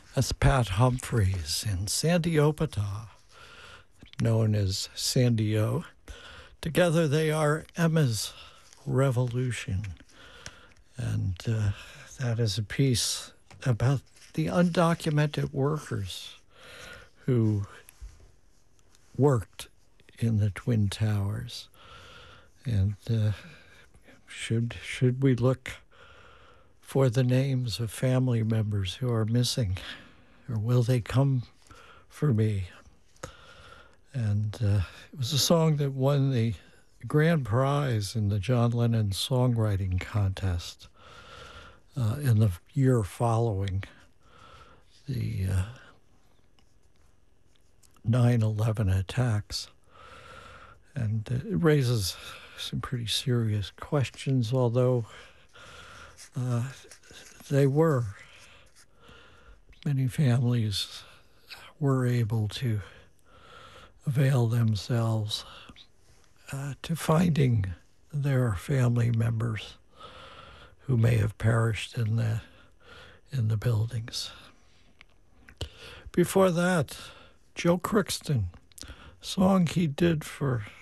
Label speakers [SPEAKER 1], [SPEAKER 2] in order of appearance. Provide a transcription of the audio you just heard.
[SPEAKER 1] That's Pat Humphries in Sandy Opata, known as Sandy O. Together they are Emma's Revolution. And that is a piece about the undocumented workers who worked in the Twin Towers. And should we look for the names of family members who are missing, or will they come for me? And it was a song that won the grand prize in the John Lennon Songwriting Contest in the year following the 9/11 attacks. And it raises some pretty serious questions, although many families were able to avail themselves to finding their family members who may have perished in the buildings. Before that, Joe Crookston, song he did for